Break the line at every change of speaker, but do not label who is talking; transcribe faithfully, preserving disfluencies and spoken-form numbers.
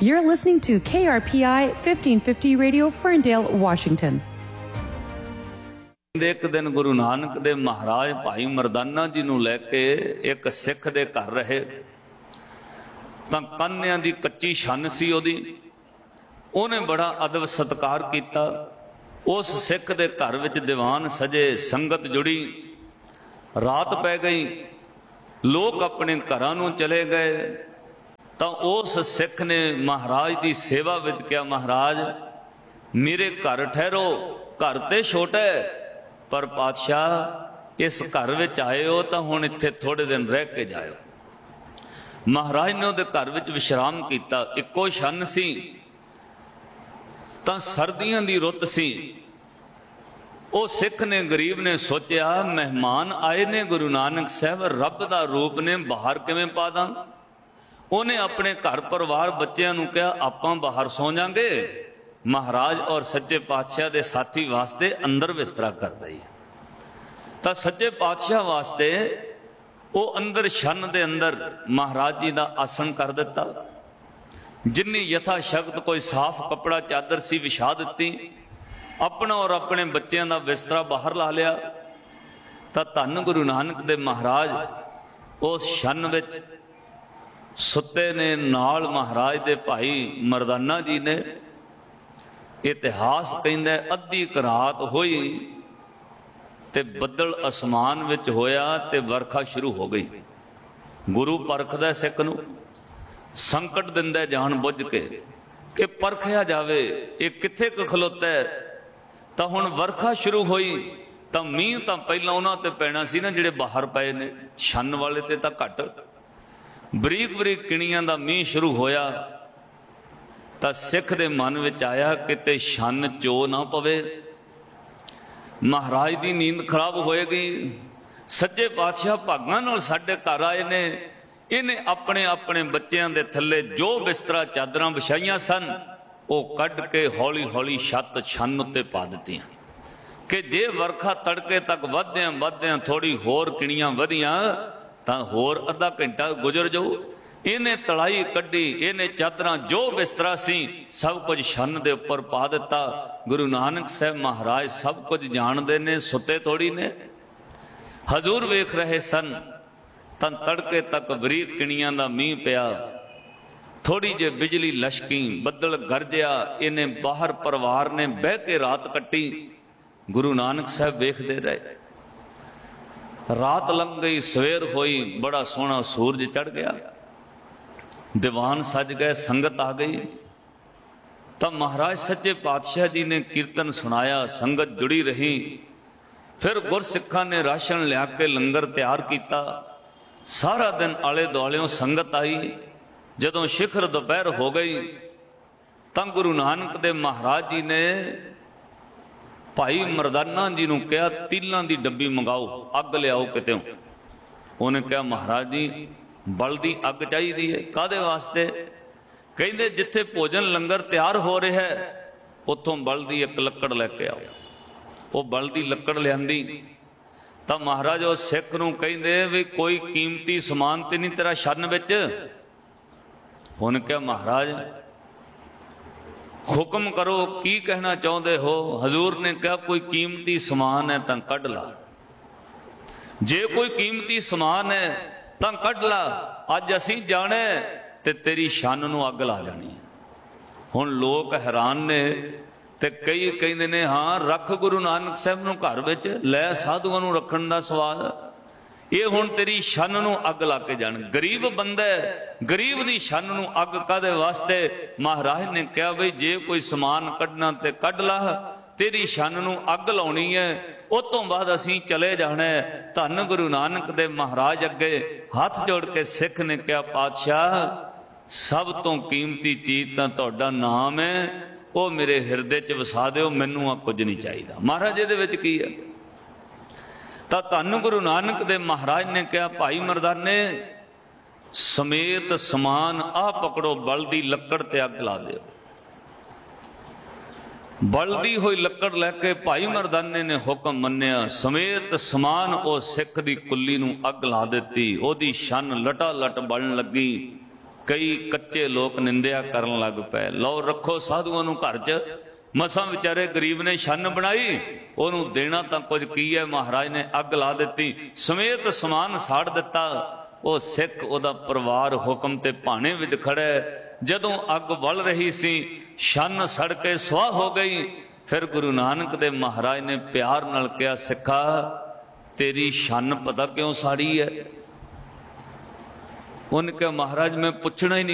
You're listening to K R P I fifteen fifty Radio, Ferndale, Washington.
एक दिन गुरु नानक दे महाराज भाई मरदाना जी नूं लैके एक सिख दे घर रहे तां कान्हिਆਂ दी कच्ची छन सी ओदी ਉਹਨੇ बड़ा अदब सत्कार कीता। उस सिख दे घर विच दीवान सजे, संगत जुड़ी, रात पै गई, लोग अपने घरां नूं चले गए। तो उस सिख ने महाराज की सेवा विच कहा, महाराज मेरे घर ठहरो, घर तो छोटा है पर पातशाह इस घर विच आए हो तो हुण इत्थे थोड़े दिन रह के जाओ। महाराज ने उहदे घर विच विश्राम किया। इक्को छन सी तां सर्दियां दी रुत सी। ਉਹ सिख ने गरीब ने सोचा मेहमान आए ने गुरु नानक साहब, रब का रूप ने बाहर किवें पा दां। उन्हें अपने घर परिवार बच्चों को कहा आपां बाहर सौ जाएंगे, महाराज और सच्चे पातशाह के साथी वास्ते अंदर बिस्तरा कर दई। तो सच्चे पातशाह वास्ते वो अंदर छन दे अंदर महाराज जी का आसन कर दिता। जिन्नी यथा शक्त कोई साफ कपड़ा चादर सी विछा दी, अपना और अपने बच्चों का बिस्तरा बाहर ला लिया। तो धन गुरु नानक दे महाराज उस छन विच सुते ने, नाल महाराज दे भाई मरदाना जी ने। इतिहास कहंदा अद्धी क रात होई ते बदल आसमान विच होया ते वर्खा शुरू हो गई। गुरु परखदा सिख नूं, संकट दिंदा जान बुझ के कि परखिया जावे ये कित्थे क खलोता है। तो हुण वर्खा शुरू होई तो मींह तो पहलां उन्हां ते पैना सी ना जिहड़े बाहर पए ने, छन वाले ते तां घट। बरीक बरीक किणियां दा मींह शुरू होया। तो सिख दे मन विच आया किते छन चो ना पवे, महाराज दी नींद खराब होएगी। सच्चे पातशाह भागां नाल साडे घर आए ने। इन्हें अपने अपने बच्चों के थल्ले जो बिस्तरा चादरां विछाइयां सन वो कढ़ के हौली हौली छत छन उत्ते पा दित्तियां कि जे वर्खा तड़के तक वधद्यां वधद्यां थोड़ी होर किणियां वधियां तां होर अद्धा घंटा गुजर जाओ। इन्हें तलाई कड्डी, इन्हें चादरां जो बिस्तरा सी सब कुछ छन दे उपर पा दिता। गुरु नानक साहब महाराज सब कुछ जानते ने, सुते थोड़ी ने। हजूर वेख रहे सन तां तड़के तक बरीक किणियां दा मींह पिया। थोड़ी जे बिजली लशकी, बदल गरजिया। इन्हें बाहर परिवार ने बह के रात कट्टी। गुरु नानक साहब वेखदे रहे। रात लंघ गई, सवेर होई, बड़ा सोहना सूरज चढ़ गया, दीवान सज गए, संगत आ गई। तब महाराज सच्चे पातशाह जी ने कीर्तन सुनाया, संगत जुड़ी रही। फिर गुरसिखा ने राशन लिया के लंगर तैयार किया। सारा दिन आले दुआलियों संगत आई। जदों शिखर दोपहर हो गई तो गुरु नानक दे महाराज जी ने भाई मरदाना जी नूं कहा तिलां दी डब्बी मंगाओ, अग लियाओ कितों। उन्हें कहा महाराज जी बलदी अग चाहिए है। कादे वास्ते? कहंदे जिथे भोजन लंगर तैयार हो रहा है उत्थों बलदी एक लकड़ लैके आओ। वो बलदी लकड़ लियांदी। तो महाराज उस सिख नूं कहंदे भी कोई कीमती समान तो नहीं तेरा छन विच? उन्हें कहा महाराज हुक्म करो, की कहना चाहते हो? हजूर ने कहा कोई कीमती समान है तो कढ़ ला। जे कोई कीमती समान है तो कढ़ ला। अज असी जाने ते तेरी छन नूं अग ला जानी है। हुण लोग हैरान ने ते कई कहंदे ने हाँ रख गुरु नानक साहब नूं घर विच, लै साधुआं नूं रखण दा सवाल। ये हुण तेरी छन नूं अग ला के जाण। गरीब बंदा है, गरीब दी छन नूं अग कादे वास्ते? महाराज ने कहा बई जे कोई समान कढ़ना ते कढ़ ला, तेरी छन नूं अग लाउणी है, उस तों बाद असीं चले जाना है। धन गुरु नानक दे महाराज अगे हाथ जोड़ के सिख ने कहा पातशाह सब तो कीमती चीज तां तुहाडा नाम है, वो मेरे हिरदे च वसा दिओ, मैनूं आ कुछ नहीं चाहिए। महाराज इहदे विच की है? तो धन गुरु नानक दे महाराज ने कहा भाई मरदाने समेत समान आ पकड़ो, बलदी लकड़ ते अग ला दिओ। बलदी हुई लकड़ लैके भाई मरदाने ने हुक्म मन्निया। समेत समान ओ सिख दी कुल्ली नूं अग ला दित्ती। ओदी छन लटा लट बलण लगी। ਕਈ ਕੱਚੇ ਲੋਕ ਨਿੰਦਿਆ ਕਰਨ ਲੱਗ ਪਏ, ਲਓ ਰੱਖੋ ਸਾਧੂਆਂ ਨੂੰ ਘਰ 'ਚ, ਮਸਾਂ ਵਿਚਾਰੇ ਗਰੀਬ ਨੇ ਛੰਨ ਬਣਾਈ, ਉਹਨੂੰ ਦੇਣਾ ਤਾਂ ਕੁਝ ਕੀ ਹੈ। ਮਹਾਰਾਜ ਨੇ ਅੱਗ ਲਾ ਦਿੱਤੀ, ਸਮੇਤ ਸਮਾਨ ਸਾੜ ਦਿੱਤਾ। ਉਹ ਸਿੱਖ ਉਹਦਾ ਪਰਿਵਾਰ ਹੁਕਮ ਤੇ ਭਾਣੇ ਵਿੱਚ ਖੜਾ, ਜਦੋਂ ਅੱਗ ਬਲ ਰਹੀ ਸੀ ਛੰਨ ਸੜ ਕੇ ਸੁਆਹ ਹੋ ਗਈ। ਫਿਰ ਗੁਰੂ ਨਾਨਕ ਦੇ ਮਹਾਰਾਜ ਨੇ ਪਿਆਰ ਨਾਲ ਕਿਹਾ, ਸਿੱਖਾ ਤੇਰੀ ਛੰਨ ਪਤਾ ਕਿਉਂ ਸਾੜੀ ਹੈ? ਉਹਨੇ ਕਿਹਾ, ਮਹਾਰਾਜ ਮੈਂ ਪੁੱਛਣਾ ਹੀ ਨਹੀਂ